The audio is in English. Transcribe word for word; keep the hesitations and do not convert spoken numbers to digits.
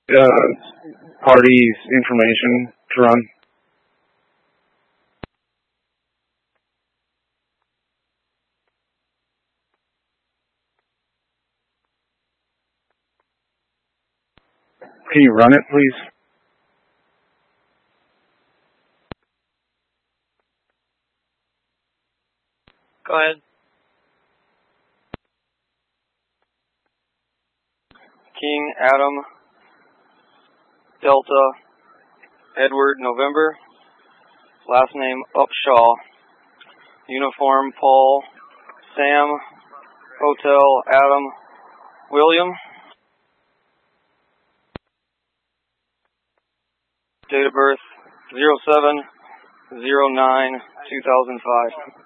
uh, party's information to run? Can you run it, please? Go ahead. King, Adam, Delta, Edward, November. Last name, Upshaw. Uniform, Paul, Sam, Hotel, Adam, William. Date of birth, zero seven zero nine two thousand five.